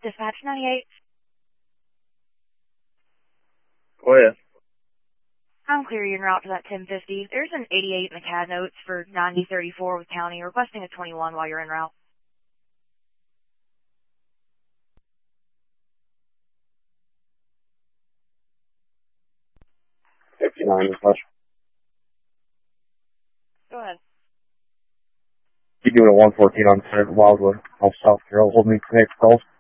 Dispatch 98. Go ahead. I'm clear you en route to that 1050. There's an 88 in the CAD notes for 9034 with county requesting a 21 while you're en route. 59 Dispatch. Go ahead. You doing a 114 on Wildwood, off South Carroll, holding me connect calls.